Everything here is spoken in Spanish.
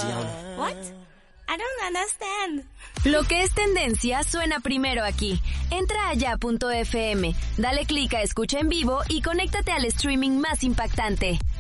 canción. What? I don't understand. Lo que es tendencia suena primero aquí. Entra a ya.fm, dale clic a escucha en vivo y conéctate al streaming más impactante.